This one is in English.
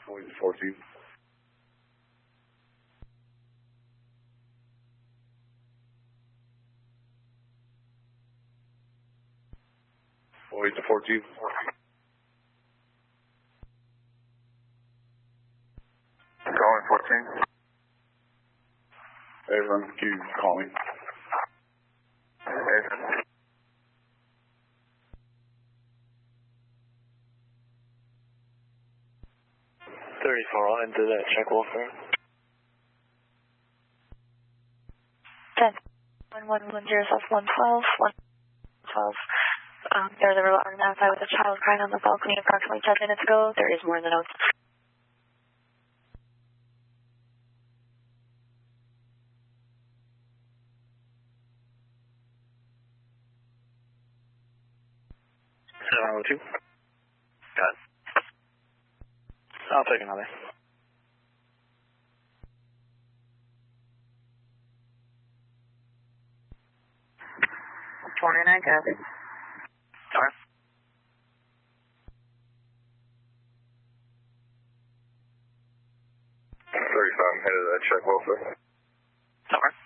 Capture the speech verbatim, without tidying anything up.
Floyd fourteen. Floyd fourteen. Calling fourteen. Everyone, keep calling. Okay. thirty-four, I'll enter that check welfare. ten, one one one zero south one twelve, one twelve. Um, there's a robot identified with a child crying on the balcony approximately ten minutes ago. There is more in the notes. seven oh two. Got it. I'll take another. twenty-nine, copy. Sorry. thirty-five, I'm headed to that check welfare. Sorry.